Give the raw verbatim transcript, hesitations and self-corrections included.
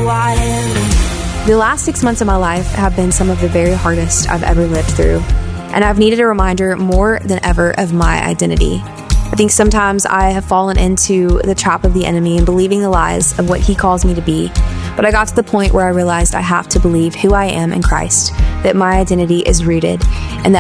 I am. The last six months of my life have been some of the very hardest I've ever lived through, and I've needed a reminder more than ever of my identity. I think sometimes I have fallen into the trap of the enemy and believing the lies of what he calls me to be. But I got to the point where I realized I have to believe who I am in Christ, that my identity is rooted, and that